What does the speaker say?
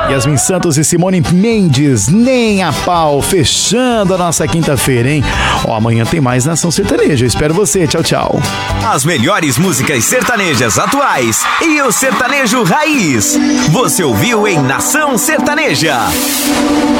Yasmin Santos e Simone Mendes, nem a pau, fechando a nossa quinta-feira, hein? Ó, amanhã tem mais Nação Sertaneja. Eu espero você. Tchau, tchau. As melhores músicas sertanejas atuais e o sertanejo raiz. Você ouviu em Nação Sertaneja.